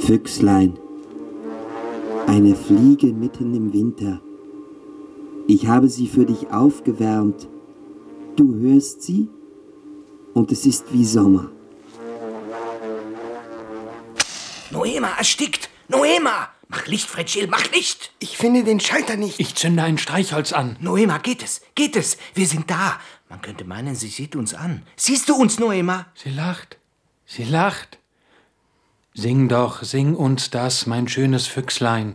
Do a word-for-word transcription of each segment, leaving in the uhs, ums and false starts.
Füchslein, eine Fliege mitten im Winter. Ich habe sie für dich aufgewärmt. Du hörst sie und es ist wie Sommer. Noema erstickt! Noema! Mach Licht, Fretschel, mach Licht! Ich finde den Schalter nicht. Ich zünde ein Streichholz an. Noema, geht es? Geht es? Wir sind da. Man könnte meinen, sie sieht uns an. Siehst du uns, Noema? Sie lacht. Sie lacht. Sing doch, sing uns das, mein schönes Füchslein.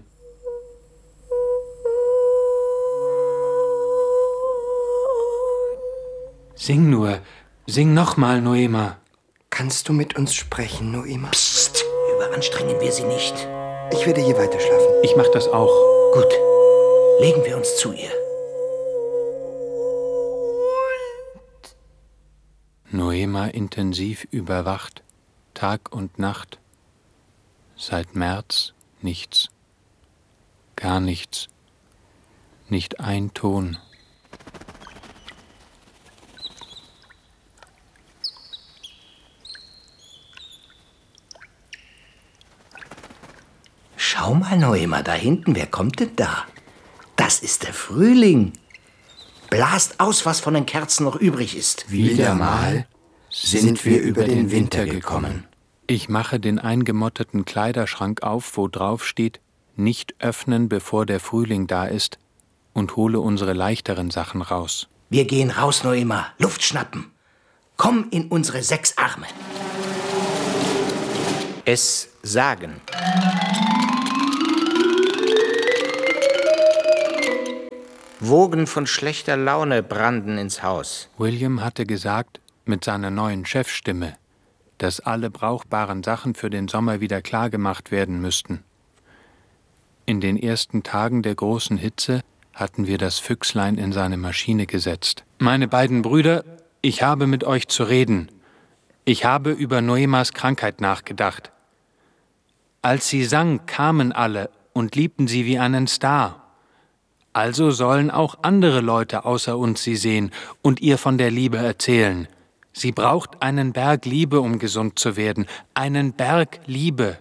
Sing nur. Sing nochmal, Noema. Kannst du mit uns sprechen, Noema? Psst, überanstrengen wir sie nicht. Ich werde hier weiter schlafen. Ich mach das auch. Gut, legen wir uns zu ihr. Noema intensiv überwacht, Tag und Nacht. Seit März nichts. Gar nichts. Nicht ein Ton. Schau mal, Noema, da hinten, wer kommt denn da? Das ist der Frühling. Blast aus, was von den Kerzen noch übrig ist. Wieder mal sind wir über den Winter gekommen. Ich mache den eingemotteten Kleiderschrank auf, wo drauf steht, nicht öffnen, bevor der Frühling da ist, und hole unsere leichteren Sachen raus. Wir gehen raus, Noema, Luft schnappen. Komm in unsere sechs Arme. Es sagen. Wogen von schlechter Laune brannten ins Haus. William hatte gesagt, mit seiner neuen Chefstimme, dass alle brauchbaren Sachen für den Sommer wieder klargemacht werden müssten. In den ersten Tagen der großen Hitze hatten wir das Füchslein in seine Maschine gesetzt. Meine beiden Brüder, ich habe mit euch zu reden. Ich habe über Noemas Krankheit nachgedacht. Als sie sang, kamen alle und liebten sie wie einen Star. Also sollen auch andere Leute außer uns sie sehen und ihr von der Liebe erzählen. Sie braucht einen Berg Liebe, um gesund zu werden. Einen Berg Liebe.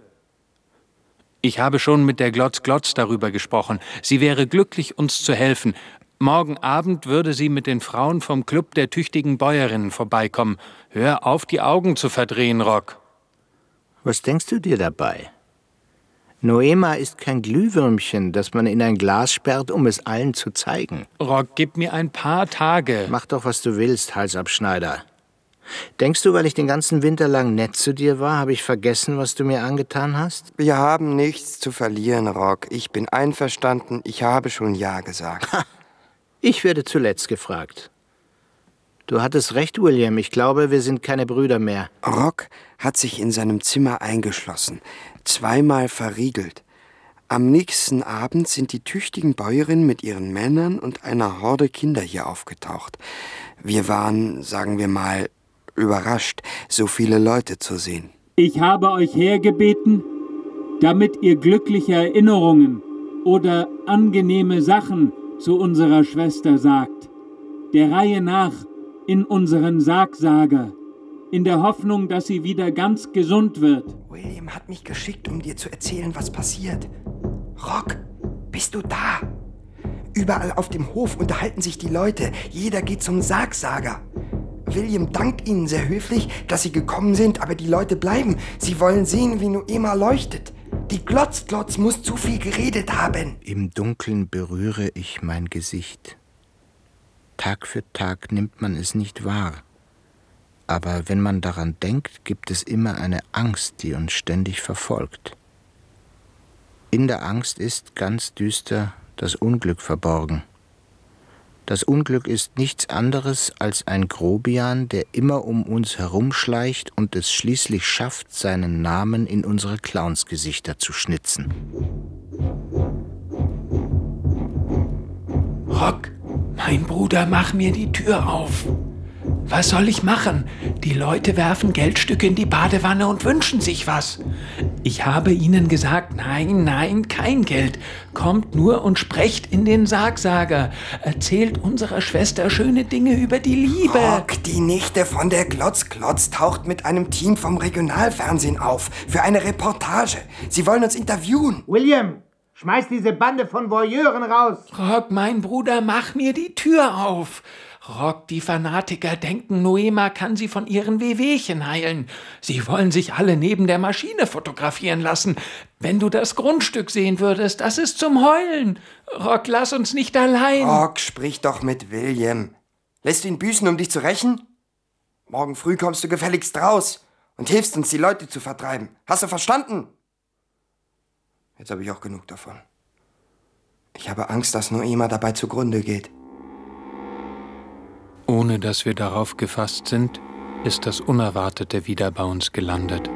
Ich habe schon mit der Glotz Glotz darüber gesprochen. Sie wäre glücklich, uns zu helfen. Morgen Abend würde sie mit den Frauen vom Club der tüchtigen Bäuerinnen vorbeikommen. Hör auf, die Augen zu verdrehen, Rock. Was denkst du dir dabei? Noema ist kein Glühwürmchen, das man in ein Glas sperrt, um es allen zu zeigen. Rock, gib mir ein paar Tage. Mach doch, was du willst, Halsabschneider. Denkst du, weil ich den ganzen Winter lang nett zu dir war, habe ich vergessen, was du mir angetan hast? Wir haben nichts zu verlieren, Rock. Ich bin einverstanden, ich habe schon Ja gesagt. Ha, ich werde zuletzt gefragt. Du hattest recht, William. Ich glaube, wir sind keine Brüder mehr. Rock hat sich in seinem Zimmer eingeschlossen, zweimal verriegelt. Am nächsten Abend sind die tüchtigen Bäuerinnen mit ihren Männern und einer Horde Kinder hier aufgetaucht. Wir waren, sagen wir mal, überrascht, so viele Leute zu sehen. Ich habe euch hergebeten, damit ihr glückliche Erinnerungen oder angenehme Sachen zu unserer Schwester sagt. Der Reihe nach in unseren Sargsager, in der Hoffnung, dass sie wieder ganz gesund wird. William hat mich geschickt, um dir zu erzählen, was passiert. Rock, bist du da? Überall auf dem Hof unterhalten sich die Leute. Jeder geht zum Sargsager. William dankt ihnen sehr höflich, dass sie gekommen sind, aber die Leute bleiben. Sie wollen sehen, wie Noema leuchtet. Die Glotz Glotz muss zu viel geredet haben. Im Dunkeln berühre ich mein Gesicht. Tag für Tag nimmt man es nicht wahr. Aber wenn man daran denkt, gibt es immer eine Angst, die uns ständig verfolgt. In der Angst ist ganz düster das Unglück verborgen. Das Unglück ist nichts anderes als ein Grobian, der immer um uns herumschleicht und es schließlich schafft, seinen Namen in unsere Clownsgesichter zu schnitzen. Rock, mein Bruder, mach mir die Tür auf. Was soll ich machen? Die Leute werfen Geldstücke in die Badewanne und wünschen sich was. Ich habe ihnen gesagt, nein, nein, kein Geld. Kommt nur und sprecht in den Sargsager. Erzählt unserer Schwester schöne Dinge über die Liebe. Rock, die Nichte von der Glotz-Klotz taucht mit einem Team vom Regionalfernsehen auf. Für eine Reportage. Sie wollen uns interviewen. William, schmeiß diese Bande von Voyeuren raus. Rock, mein Bruder, mach mir die Tür auf. Rock, die Fanatiker denken, Noema kann sie von ihren Wehwehchen heilen. Sie wollen sich alle neben der Maschine fotografieren lassen. Wenn du das Grundstück sehen würdest, das ist zum Heulen. Rock, lass uns nicht allein. Rock, sprich doch mit William. Lässt du ihn büßen, um dich zu rächen? Morgen früh kommst du gefälligst raus und hilfst uns, die Leute zu vertreiben. Hast du verstanden? Jetzt habe ich auch genug davon. Ich habe Angst, dass Noema dabei zugrunde geht. Ohne dass wir darauf gefasst sind, ist das Unerwartete wieder bei uns gelandet.